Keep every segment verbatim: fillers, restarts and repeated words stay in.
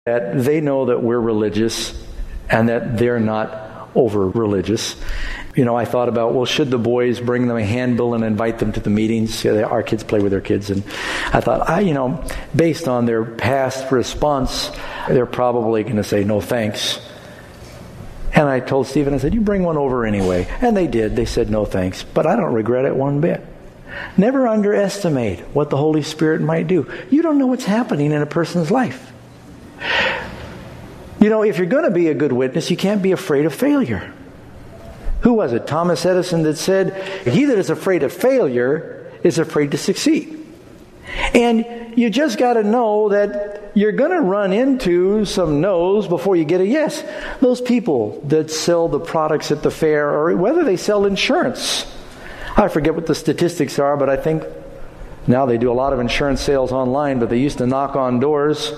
that they know that we're religious and that they're not over-religious. You know, I thought about, well, should the boys bring them a handbill and invite them to the meetings? Yeah, our kids play with their kids. And I thought, I, you know, based on their past response, they're probably going to say no thanks. And I told Stephen, I said, you bring one over anyway. And they did. They said no thanks. But I don't regret it one bit. Never underestimate what the Holy Spirit might do. You don't know what's happening in a person's life. You know, if you're going to be a good witness, you can't be afraid of failure. Who was it? Thomas Edison that said, he that is afraid of failure is afraid to succeed. And you just got to know that you're going to run into some no's before you get a yes. Those people that sell the products at the fair, or whether they sell insurance. I forget what the statistics are, but I think now they do a lot of insurance sales online, but they used to knock on doors.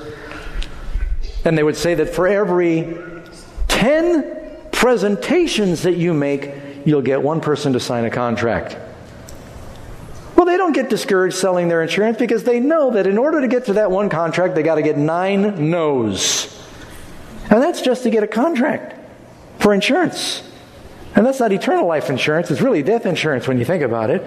And they would say that for every ten presentations that you make, you'll get one person to sign a contract. Well, they don't get discouraged selling their insurance because they know that in order to get to that one contract, they got to get nine no's. And that's just to get a contract for insurance. And that's not eternal life insurance. It's really death insurance when you think about it.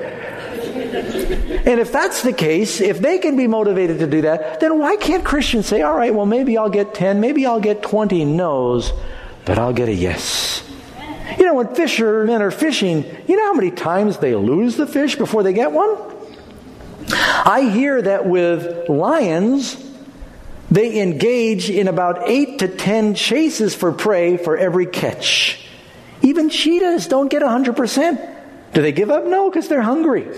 And if that's the case, if they can be motivated to do that, then why can't Christians say, all right, well, maybe I'll get ten, maybe I'll get twenty no's, but I'll get a yes. You know, when fishermen are fishing, you know how many times they lose the fish before they get one? I hear that with lions, they engage in about eight to ten chases for prey for every catch. Even cheetahs don't get one hundred percent. Do they give up? No, because they're hungry.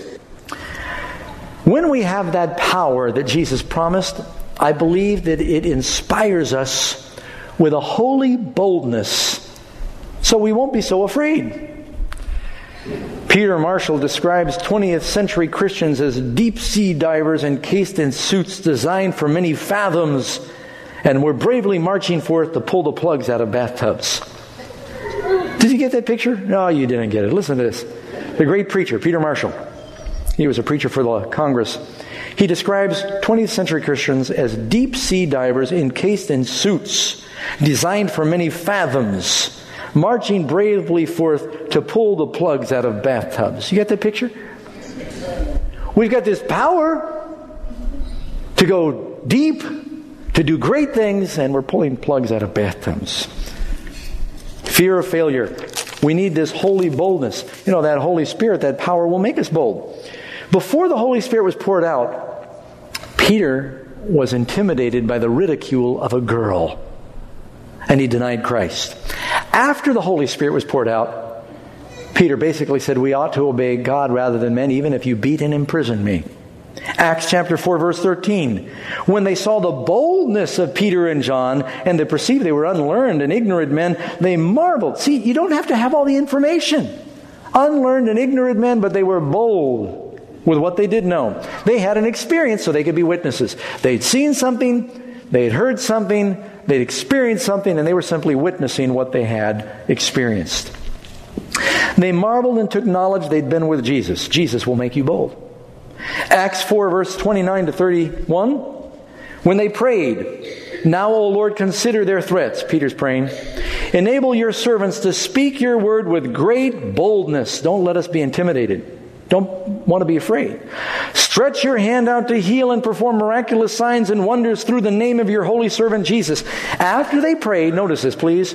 When we have that power that Jesus promised, I believe that it inspires us with a holy boldness, so we won't be so afraid. Peter Marshall describes twentieth century Christians as deep sea divers encased in suits designed for many fathoms, and were bravely marching forth to pull the plugs out of bathtubs. Did you get that picture? No, you didn't get it. Listen to this. The great preacher, Peter Marshall. He was a preacher for the Congress. He describes twentieth century Christians as deep sea divers encased in suits designed for many fathoms, marching bravely forth to pull the plugs out of bathtubs. You get that picture? We've got this power to go deep, to do great things, and we're pulling plugs out of bathtubs. Fear of failure. We need this holy boldness. You know, that Holy Spirit, that power will make us bold. Before the Holy Spirit was poured out, Peter was intimidated by the ridicule of a girl, and he denied Christ. After the Holy Spirit was poured out, Peter basically said, we ought to obey God rather than men, even if you beat and imprison me. Acts chapter four, verse thirteen. When they saw the boldness of Peter and John, and they perceived they were unlearned and ignorant men, they marveled. See, you don't have to have all the information. Unlearned and ignorant men, but they were bold with what they did know. They had an experience, so they could be witnesses. They'd seen something, they'd heard something, they'd experienced something, and they were simply witnessing what they had experienced. They marveled and took knowledge they'd been with Jesus. Jesus will make you bold. Acts four, verse twenty-nine to thirty-one. When they prayed, now, O Lord, consider their threats. Peter's praying. Enable your servants to speak your word with great boldness. Don't let us be intimidated. Don't want to be afraid. Stretch your hand out to heal and perform miraculous signs and wonders through the name of your holy servant Jesus. After they prayed, notice this please,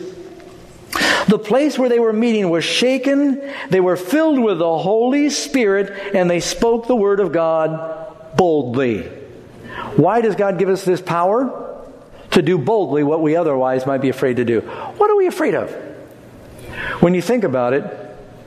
the place where they were meeting was shaken. They were filled with the Holy Spirit, and they spoke the word of God boldly. Why does God give us this power? To do boldly what we otherwise might be afraid to do. What are we afraid of? When you think about it,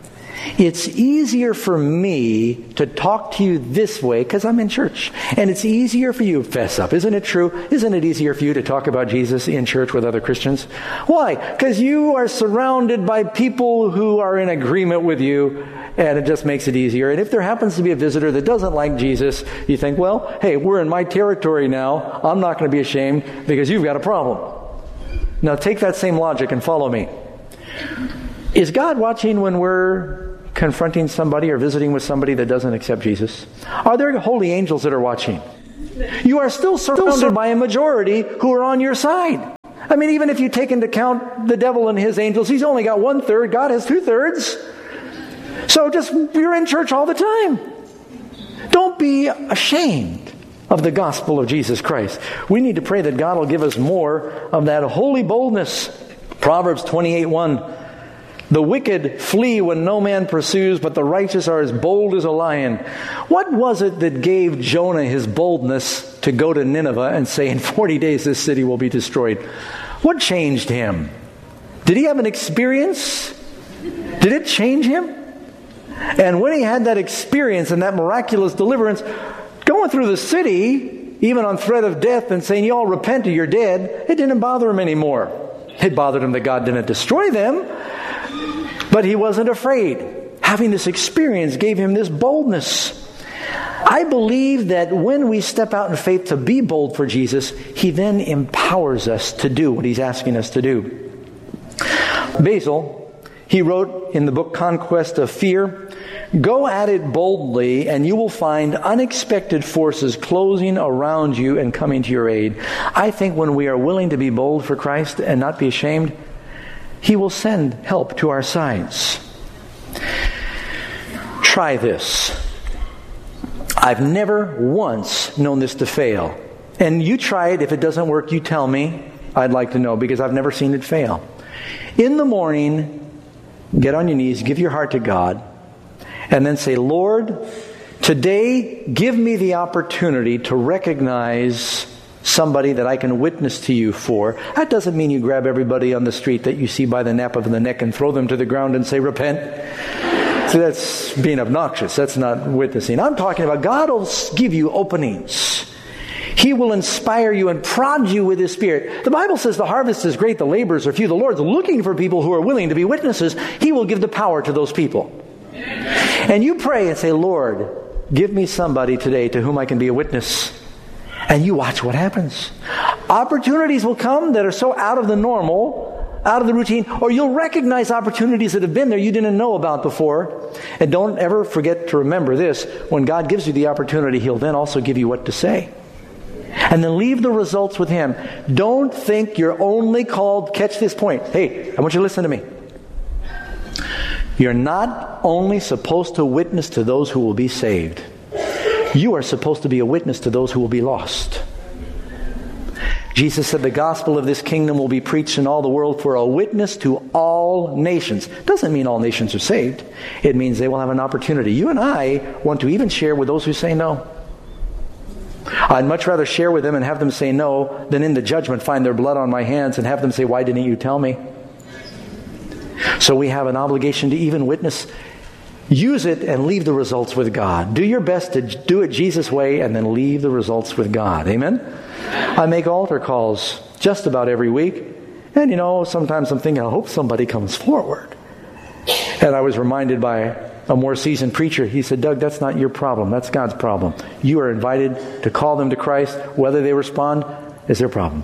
it's easier for me to talk to you this way because I'm in church. And it's easier for you to fess up. Isn't it true? Isn't it easier for you to talk about Jesus in church with other Christians? Why? Because you are surrounded by people who are in agreement with you, and it just makes it easier. And if there happens to be a visitor that doesn't like Jesus, you think, well, hey, we're in my territory now. I'm not going to be ashamed because you've got a problem. Now take that same logic and follow me. Is God watching when we're confronting somebody or visiting with somebody that doesn't accept Jesus? Are there holy angels that are watching? You are still surrounded by a majority who are on your side. I mean, even if you take into account the devil and his angels, he's only got one third. God has two thirds. So just, you're in church all the time. Don't be ashamed of the gospel of Jesus Christ. We need to pray that God will give us more of that holy boldness. Proverbs twenty-eight one. The wicked flee when no man pursues, but the righteous are as bold as a lion. What was it that gave Jonah his boldness to go to Nineveh and say, in forty days this city will be destroyed? What changed him? Did he have an experience? Did it change him? And when he had that experience and that miraculous deliverance, going through the city, even on threat of death, and saying, you all repent or you're dead, it didn't bother him anymore. It bothered him that God didn't destroy them, but he wasn't afraid. Having this experience gave him this boldness. I believe that when we step out in faith to be bold for Jesus, he then empowers us to do what he's asking us to do. Basil, he wrote in the book Conquest of Fear, go at it boldly and you will find unexpected forces closing around you and coming to your aid. I think when we are willing to be bold for Christ and not be ashamed, he will send help to our sides. Try this. I've never once known this to fail. And you try it. If it doesn't work, you tell me. I'd like to know, because I've never seen it fail. In the morning, get on your knees, give your heart to God, and then say, Lord, today give me the opportunity to recognize somebody that I can witness to you for. That doesn't mean you grab everybody on the street that you see by the nape of the neck and throw them to the ground and say, repent. So that's being obnoxious. That's not witnessing. I'm talking about God will give you openings. He will inspire you and prod you with His Spirit. The Bible says the harvest is great, the laborers are few. The Lord's looking for people who are willing to be witnesses. He will give the power to those people. And you pray and say, Lord, give me somebody today to whom I can be a witness. And you watch what happens. Opportunities will come that are so out of the normal, out of the routine, or you'll recognize opportunities that have been there you didn't know about before. And don't ever forget to remember this. When God gives you the opportunity, He'll then also give you what to say. And then leave the results with Him. Don't think you're only called, catch this point. Hey, I want you to listen to me. You're not only supposed to witness to those who will be saved. You are supposed to be a witness to those who will be lost. Jesus said the gospel of this kingdom will be preached in all the world for a witness to all nations. Doesn't mean all nations are saved. It means they will have an opportunity. You and I want to even share with those who say no. I'd much rather share with them and have them say no than in the judgment find their blood on my hands and have them say, why didn't you tell me? So we have an obligation to even witness. Use it and leave the results with God. Do your best to do it Jesus' way and then leave the results with God. Amen? I make altar calls just about every week. And you know, sometimes I'm thinking, I hope somebody comes forward. And I was reminded by a more seasoned preacher. He said, Doug, that's not your problem. That's God's problem. You are invited to call them to Christ. Whether they respond is their problem.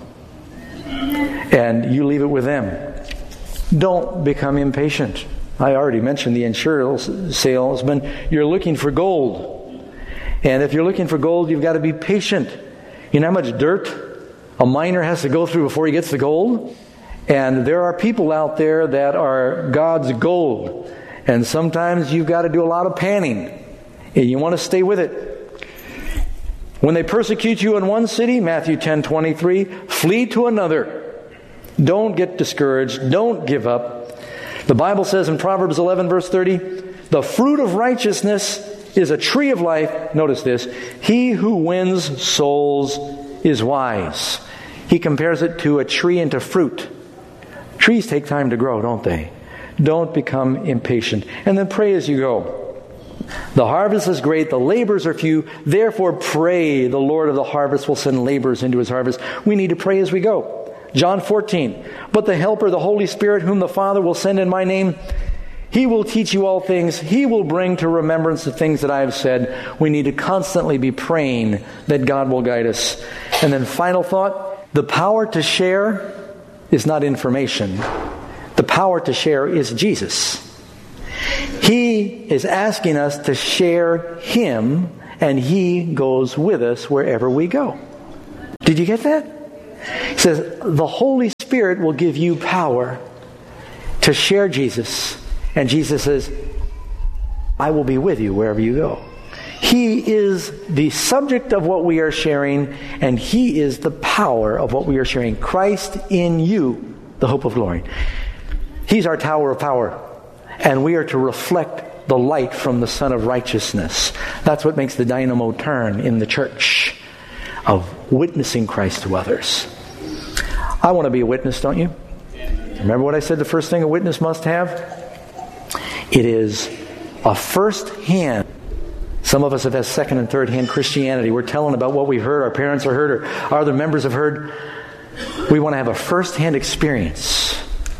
And you leave it with them. Don't become impatient. I already mentioned the insurance salesman. You're looking for gold. And if you're looking for gold, you've got to be patient. You know how much dirt a miner has to go through before he gets the gold? And there are people out there that are God's gold. And sometimes you've got to do a lot of panning. And you want to stay with it. When they persecute you in one city, Matthew ten twenty-three, flee to another. Don't get discouraged. Don't give up. The Bible says in Proverbs eleven verse thirty, the fruit of righteousness is a tree of life. Notice this. He who wins souls is wise. He compares it to a tree and to fruit. Trees take time to grow, don't they? Don't become impatient. And then pray as you go. The harvest is great, the labors are few. Therefore pray the Lord of the harvest will send laborers into His harvest. We need to pray as we go. John fourteen, but the Helper, the Holy Spirit, whom the Father will send in my name, He will teach you all things. He will bring to remembrance the things that I have said. We need to constantly be praying that God will guide us. And then final thought, the power to share is not information. The power to share is Jesus. He is asking us to share Him and He goes with us wherever we go. Did you get that? He says, the Holy Spirit will give you power to share Jesus. And Jesus says, I will be with you wherever you go. He is the subject of what we are sharing, and He is the power of what we are sharing. Christ in you, the hope of glory. He's our tower of power, and we are to reflect the light from the Son of Righteousness. That's what makes the dynamo turn in the church, of witnessing Christ to others. I want to be a witness, don't you? Remember what I said the first thing a witness must have? It is a first-hand. Some of us have had second and third-hand Christianity. We're telling about what we've heard, our parents have heard, or our other members have heard. We want to have a first-hand experience.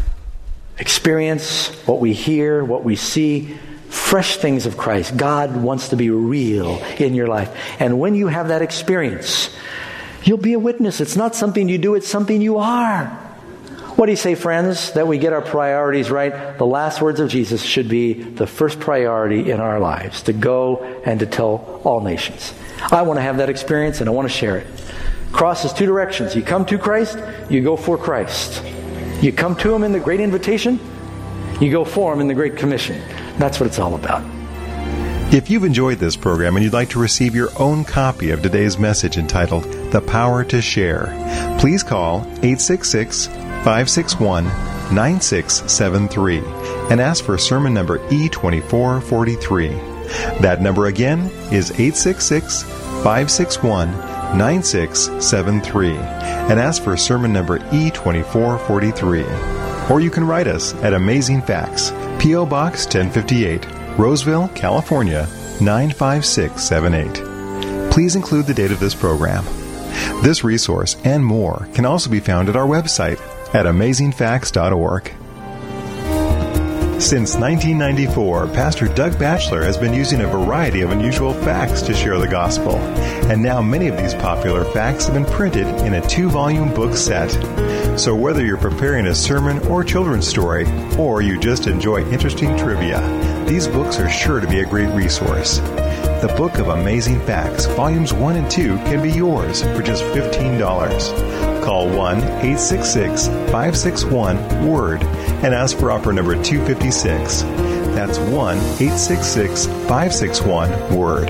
Experience what we hear, what we see, fresh things of Christ. God wants to be real in your life. And when you have that experience, you'll be a witness. It's not something you do, it's something you are. What do you say, friends? That we get our priorities right. The last words of Jesus should be the first priority in our lives, to go and to tell all nations. I want to have that experience, and I want to share it. Cross is two directions. You come to Christ, you go for Christ. You come to Him in the Great Invitation, you go for Him in the Great Commission. That's what it's all about. If you've enjoyed this program and you'd like to receive your own copy of today's message entitled The Power to Share, please call eight six six, five six one, nine six seven three and ask for sermon number E twenty-four forty-three. That number again is eight six six, five six one, nine six seven three and ask for sermon number E twenty-four forty-three. Or you can write us at Amazing Facts, P O Box ten fifty-eight, Roseville, California, nine five six seven eight. Please include the date of this program. This resource and more can also be found at our website at amazing facts dot org. Since nineteen ninety-four, Pastor Doug Batchelor has been using a variety of unusual facts to share the gospel. And now many of these popular facts have been printed in a two-volume book set. So whether you're preparing a sermon or children's story, or you just enjoy interesting trivia, these books are sure to be a great resource. The Book of Amazing Facts, Volumes one and two, can be yours for just fifteen dollars. Call one eight six six, five six one, WORD and ask for offer number two fifty-six. That's one eight six six, five six one, WORD.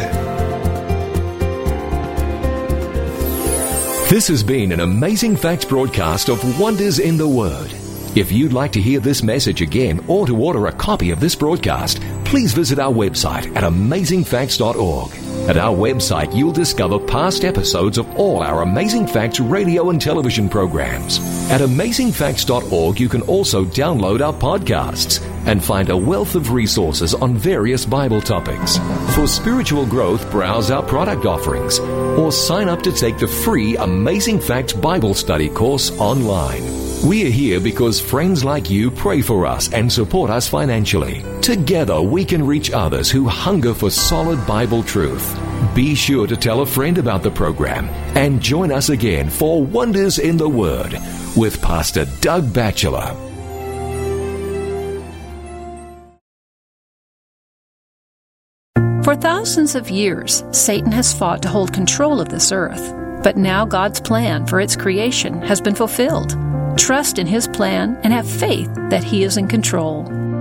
This has been an Amazing Facts broadcast of Wonders in the Word. If you'd like to hear this message again or to order a copy of this broadcast, please visit our website at amazing facts dot org. At our website, you'll discover past episodes of all our Amazing Facts radio and television programs. At amazing facts dot org, you can also download our podcasts and find a wealth of resources on various Bible topics. For spiritual growth, browse our product offerings or sign up to take the free Amazing Facts Bible Study course online. We are here because friends like you pray for us and support us financially. Together, we can reach others who hunger for solid Bible truth. Be sure to tell a friend about the program and join us again for Wonders in the Word with Pastor Doug Batchelor. For thousands of years, Satan has fought to hold control of this earth. But now God's plan for its creation has been fulfilled. Trust in His plan and have faith that He is in control.